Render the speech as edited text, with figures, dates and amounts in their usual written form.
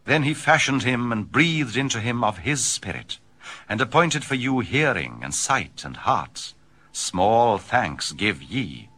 Then he fashioned him and breathed into him of his spirit, and appointed for you hearing and sight and heart. Small thanks give ye,